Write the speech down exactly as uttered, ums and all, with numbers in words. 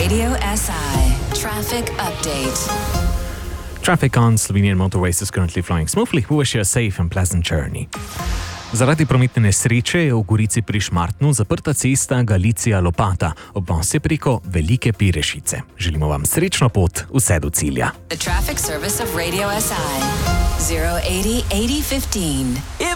Radio S I. Traffic update. Traffic on Slovenian motorways is currently flowing smoothly. We wish you a safe and pleasant journey. Zaradi prometne nesreče je v Gorici pri Šmartnu zaprta cesta Galicija-Lopata, obvoz je preko Velike Pirešice. Želimo vam srečno pot vse do cilja. The traffic service of Radio S I. zero eighty eighty fifteen.